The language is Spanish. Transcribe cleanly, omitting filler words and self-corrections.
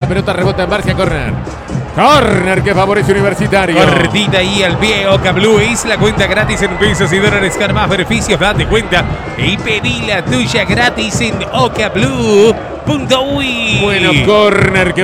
pelota rebota en Barcia, corner. Corner que favorece Universitario. Cortita ahí al pie, Oca Blue. Es la cuenta gratis en pesos y dólares. Con más beneficios, date cuenta y pedí la tuya gratis en ocablue.uy. Bueno, corner que